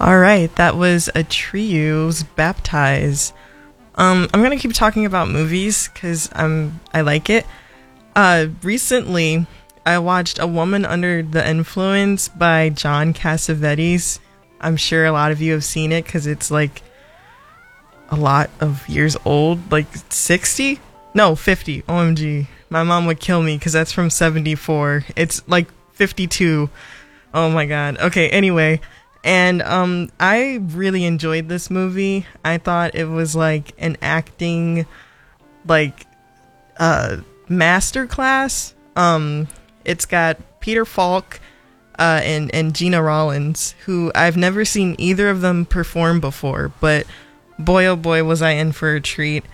All right, that was a trio's Baptize. I'm gonna keep talking about movies because I like it. Recently, I watched A Woman Under the Influence by John Cassavetes. I'm sure a lot of you have seen it because it's like a lot of years old, like 60? No, 50. OMG. My mom would kill me because that's from 74. It's like 52. Oh my god. Okay, anyway. And I really enjoyed this movie. I thought it was like an acting like masterclass. It's got Peter Falk and Gina Rollins, who I've never seen either of them perform before, but boy oh boy was I in for a treat.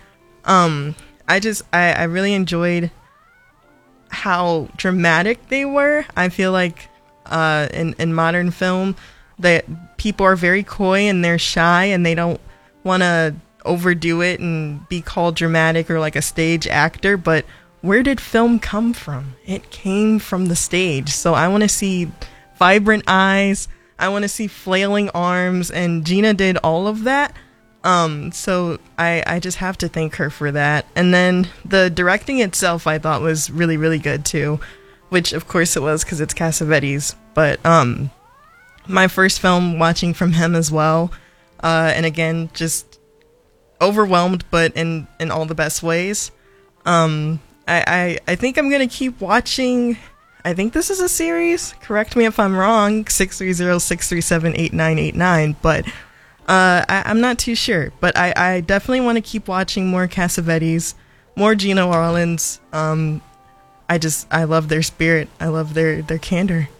I really enjoyed how dramatic they were. I feel like in modern film that people are very coy and they're shy and they don't want to overdo it and be called dramatic or like a stage actor, but where did film come from? It came from the stage. So I want to see vibrant eyes, I want to see flailing arms, and Gina did all of that. So I just have to thank her for that. And then the directing itself I thought was really, really good too, which of course it was because it's Cassavetes. But my first film watching from him as well, and again just overwhelmed, but in all the best ways. I think I'm gonna keep watching. I think this is a series, correct me if I'm wrong, 630-637-8989, but I'm not too sure. But I definitely want to keep watching more Cassavetes, more Gina Rollins. I love their spirit, I love their candor.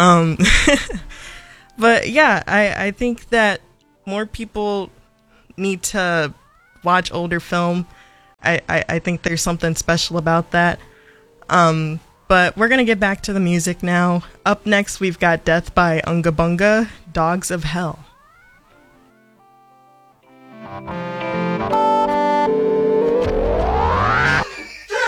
But yeah, I think that more people need to watch older film. I think there's something special about that. But we're going to get back to the music now. Up next, we've got Death by Unga Bunga, Dogs of Hell.